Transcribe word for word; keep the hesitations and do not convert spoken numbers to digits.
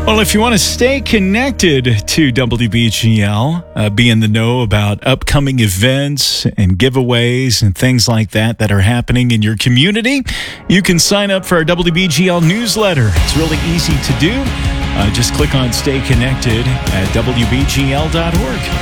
Well, if you want to stay connected to W B G L, uh, be in the know about upcoming events and giveaways and things like that that are happening in your community, you can sign up for our W B G L newsletter. It's really easy to do. Uh, just click on Stay Connected at W B G L dot org.